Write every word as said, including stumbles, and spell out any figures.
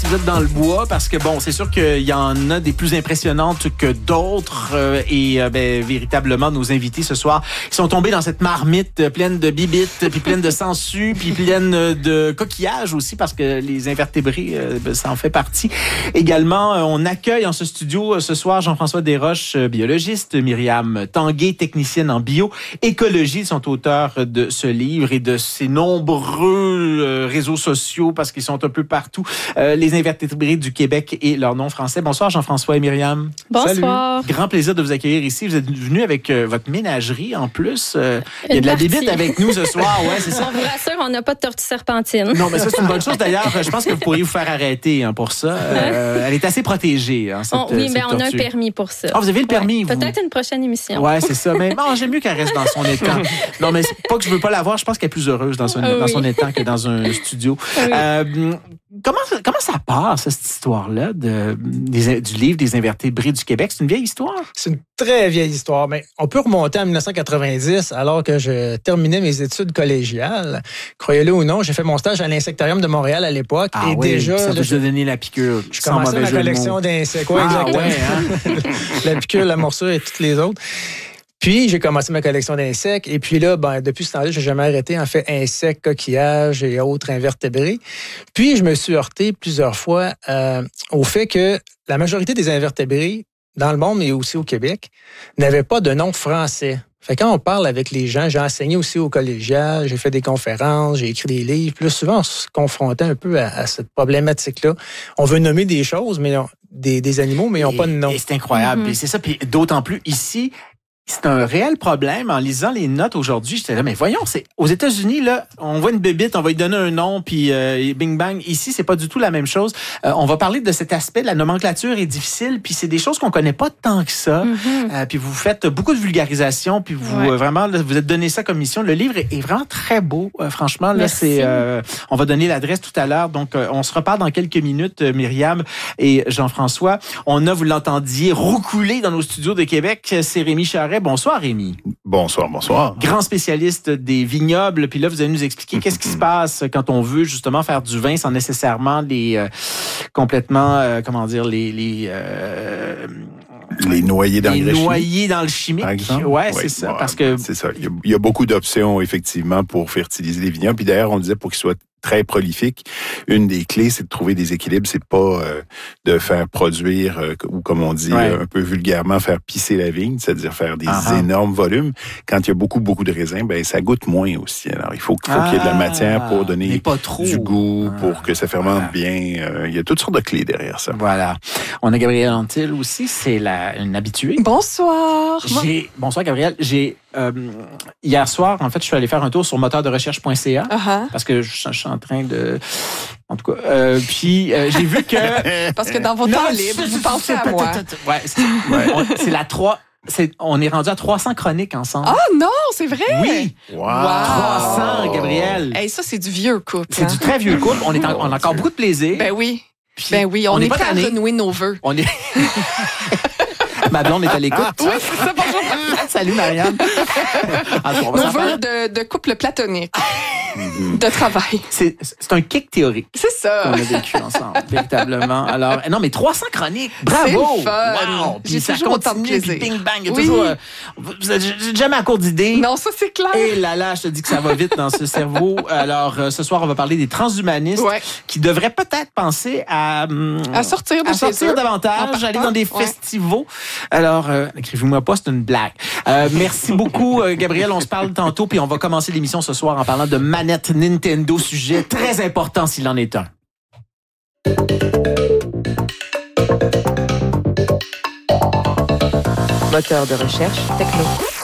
si vous êtes dans le bois, parce que bon, c'est sûr qu'il y en a des plus impressionnantes que d'autres. Euh, et euh, ben, véritablement, nos invités ce soir, ils sont tombés dans cette marmite pleine de bibites, puis pleine de sangsues, puis pleine de coquillages aussi, parce que les invertébrés, euh, ben, ça en fait partie. Également, euh, on accueille en ce studio euh, ce soir Jean-François Desroches, euh, biologiste, Myriam Tanguay, technicienne en bioécologie. Ils sont auteurs de ce livre et de ces nombreux euh, réseaux sociaux, parce qu'ils sont un peu partout. Euh, les invertébrés du Québec et leur nom français. Bonsoir Jean-François et Myriam. Bonsoir. Salut. Grand plaisir de vous accueillir ici. Vous êtes venus avec euh, votre ménagerie en plus. Euh, il y a de la bébite avec nous ce soir. Ouais, c'est ça. On vous rassure, on n'a pas de tortue serpentine. Non, mais ça, c'est une bonne chose. D'ailleurs, je pense que vous pourriez vous faire arrêter hein, pour ça. Euh, elle est assez protégée, hein, cette, on, Oui, mais on a un tortue. permis pour ça. Ah, vous avez le permis, ouais, vous? Peut-être une prochaine émission. Ouais, c'est ça. Mais bon, j'aime mieux qu'elle reste dans son étang. Non, mais c'est pas que je veux pas la voir. Je pense qu'elle est plus heureuse dans son, ah, dans oui. son étang que dans un studio. Oui. Euh, comment, comment ça part, ça, cette histoire-là de, des, du livre des invertébrés du Québec? C'est une vieille histoire? C'est une très vieille histoire, mais on peut remonter en dix-neuf cent quatre-vingt-dix, alors que je terminais mes études collégiales. Croyez-le ou non, j'ai fait mon stage à l'Insectarium de Montréal à l'époque. Ah et oui, déjà, ça là, vous a je, donné la piqûre. Je commençais ma collection d'insectes. Ouais, ah, exactement. Ouais, hein? La piqûre, la morsure et toutes les autres. Puis, j'ai commencé ma collection d'insectes. Et puis là, ben, depuis ce temps-là, j'ai jamais arrêté. En fait, insectes, coquillages et autres invertébrés. Puis, je me suis heurté plusieurs fois euh, au fait que la majorité des invertébrés, dans le monde, mais aussi au Québec, n'avaient pas de nom français. Fait que quand on parle avec les gens, j'ai enseigné aussi au collégial, j'ai fait des conférences, j'ai écrit des livres. Plus souvent, on se confrontait un peu à, à cette problématique-là. On veut nommer des choses, mais on, des, des animaux, mais ils n'ont pas de nom. Et c'est incroyable. Mm-hmm. Et c'est ça. Puis d'autant plus ici, c'est un réel problème. En lisant les notes aujourd'hui, j'étais là, mais voyons, c'est aux États-Unis là, on voit une bébite, on va lui donner un nom, puis euh, bing bang. Ici, c'est pas du tout la même chose. Euh, on va parler de cet aspect, la nomenclature est difficile, puis c'est des choses qu'on connaît pas tant que ça. Mm-hmm. Euh, puis vous faites beaucoup de vulgarisation, puis vous ouais. euh, vraiment, là, vous êtes donné ça comme mission. Le livre est, est vraiment très beau, euh, franchement. Là, Merci. c'est, euh, on va donner l'adresse tout à l'heure. Donc, euh, on se reparle dans quelques minutes, euh, Myriam et Jean-François. On a, vous l'entendiez, roucoulé dans nos studios de Québec. C'est Rémi Charret. Bonsoir, Rémi. Bonsoir, bonsoir. Grand spécialiste des vignobles. Puis là, vous allez nous expliquer qu'est-ce qui se passe quand on veut justement faire du vin sans nécessairement les euh, complètement, euh, comment dire, les les euh, les noyer dans les le chimique. noyer dans le chimique. Par exemple? Ouais, oui, c'est ça. Ouais, parce que c'est ça. Il y, a, il y a beaucoup d'options effectivement pour fertiliser les vignobles. Puis d'ailleurs, on disait pour qu'ils soient très prolifique. Une des clés, c'est de trouver des équilibres. C'est pas euh, de faire produire, euh, ou comme on dit ouais. euh, un peu vulgairement, faire pisser la vigne, c'est-à-dire faire des uh-huh. énormes volumes. Quand il y a beaucoup, beaucoup de raisins, ben ça goûte moins aussi. Alors, il faut, faut ah, qu'il y ait de la matière pour donner du goût, ah, pour que ça fermente voilà. bien. Euh, il y a toutes sortes de clés derrière ça. Voilà. On a Gabrielle Antil aussi, c'est la, une habituée. Bonsoir. J'ai, bonsoir, Gabrielle. J'ai... Euh, hier soir, en fait, je suis allé faire un tour sur moteur de recherche point c a uh-huh. parce que je, je suis en train de... En tout cas, euh, puis euh, j'ai vu que... Parce que dans vos temps libres, vous pensez à moi. Ouais, c'est, ouais, on, c'est la trois... C'est, on est rendu à trois cents chroniques ensemble. Ah oh non, c'est vrai? Oui. Wow. trois cents, Gabrielle. Hey, ça, c'est du vieux couple. C'est hein? du très vieux couple. On, est en, on a encore beaucoup de plaisir. Ben oui. Puis, ben oui, on, on est prêt à renouer nos vœux. On est... Ma blonde est à l'écoute. Oui, c'est ça, bonjour. Salut, Marianne. Alors, nos vœux de, de couple platonique, de travail. C'est, c'est un kick théorique. C'est ça. Qu'on a vécu ensemble, véritablement. Alors, non, mais trois cents chroniques. Bravo. C'est fun. Wow. J'ai ça toujours autant de plaisir. Ping bang. Oui. Toujours, euh, vous êtes jamais à court d'idées. Non, ça, c'est clair. Et là, là, je te dis que ça va vite dans ce cerveau. Alors, euh, ce soir, on va parler des transhumanistes ouais. qui devraient peut-être penser à... Hum, à sortir de à sortir eux. davantage, aller dans des ouais. festivals. Alors, euh, écrivez-moi pas, c'est une blague. Euh, merci beaucoup, euh, Gabrielle. On se parle tantôt, puis on va commencer l'émission ce soir en parlant de manettes Nintendo, sujet très important s'il en est un. Moteur de recherche techno.